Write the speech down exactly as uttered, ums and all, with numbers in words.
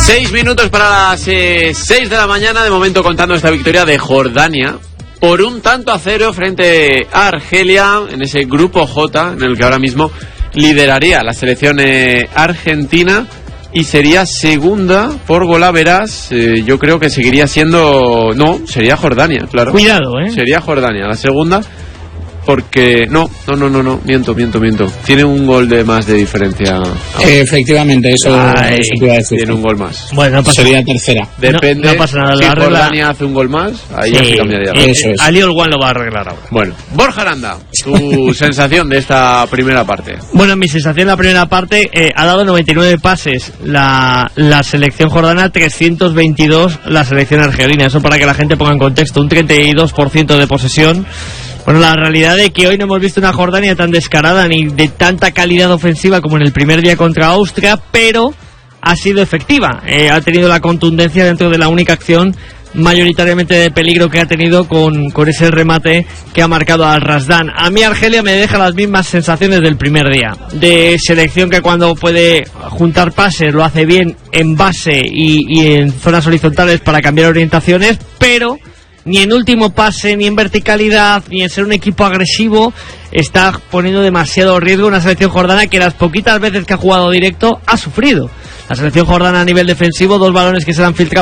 Seis minutos para las eh, seis de la mañana, de momento contando esta victoria de Jordania por un tanto a cero frente a Argelia en ese grupo J en el que ahora mismo lideraría la selección eh, argentina y sería segunda por golaveras. Eh, yo creo que seguiría siendo, no, sería Jordania, claro. Cuidado, eh. Sería Jordania la segunda. Porque no, no, no, no, no, miento, miento, miento. Tiene un gol de más de diferencia. Eh, efectivamente, eso, Ay, eso te iba a decir. Tiene un gol más. Bueno, no pasa Sería tercera. Depende. No, no pasa nada. Si La regla... Jordania hace un gol más, ahí sí, ya se cambiaría. Eh, Eso es. Ali Olwan lo va a arreglar ahora. Bueno, Borja Aranda, tu sensación de esta primera parte. Bueno, mi sensación en la primera parte, eh, ha dado noventa y nueve pases la, la selección jordana, trescientos veintidós la selección argelina. Eso para que la gente ponga en contexto, un treinta y dos por ciento de posesión. Bueno, la realidad es que hoy no hemos visto una Jordania tan descarada ni de tanta calidad ofensiva como en el primer día contra Austria, pero ha sido efectiva. Eh, ha tenido la contundencia dentro de la única acción mayoritariamente de peligro que ha tenido con, con ese remate que ha marcado al Razdan. A mí Argelia me deja las mismas sensaciones del primer día, de selección que cuando puede juntar pases lo hace bien en base y, y en zonas horizontales para cambiar orientaciones, pero ni en último pase, ni en verticalidad, ni en ser un equipo agresivo está poniendo demasiado riesgo una selección jordana que las poquitas veces que ha jugado directo ha sufrido. La selección jordana a nivel defensivo, dos balones que se le han filtrado